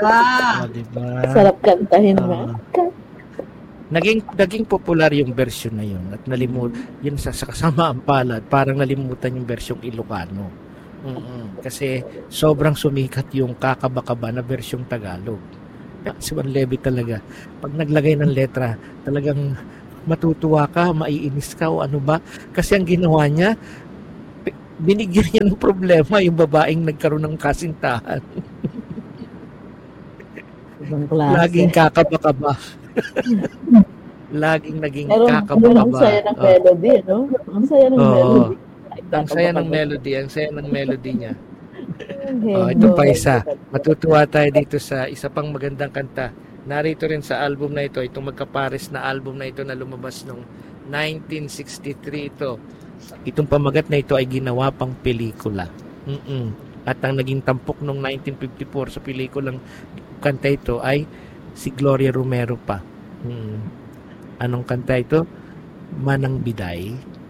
Diba? Sarap kantahin na. Naging popular yung version na yun at yun sa kasamaan palad, parang nalimutan yung versyong Ilocano. Kasi sobrang sumikat yung kakaba-kaba na versyong Tagalog. Si Juan Levy talaga, pag naglagay ng letra, talagang matutuwa ka, maiinis ka o ano ba. Kasi ang ginawa niya, binigyan niya ng problema yung babaeng nagkaroon ng kasintahan. Laging kakaba-kaba. Laging naging kakaba-kaba. Ang saya ng melody, no? Ang saya ng melody. Ang saya ng melody niya. Ito pa isa. Matutuwa tayo dito sa isa pang magandang kanta. Narito rin sa album na ito, itong magkapares na album na ito na lumabas noong 1963 ito. Itong pamagat na ito ay ginawa pang pelikula. At ang naging tampok noong 1954 sa pelikulang kanta ito ay si Gloria Romero pa. Anong kanta ito? Manang Biday.